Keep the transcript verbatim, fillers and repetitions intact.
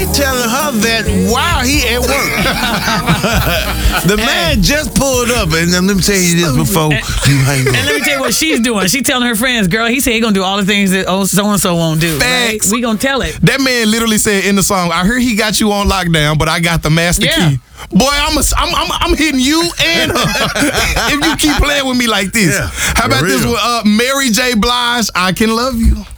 He telling her that while he at work. The man just pulled up, and let me tell you this before and, you hang up. And let me tell you what she's doing. She telling her friends, girl, he said he gonna do all the things that oh so and so won't do. Facts. Right? We gonna tell it. That man literally said in the song, I heard he got you on lockdown, but I got the master Yeah. key. Boy, I'm, a, I'm, I'm I'm hitting you and her if you keep playing with me like this. Yeah, How about for this real. one? Uh, Mary J. Blige, I Can Love You.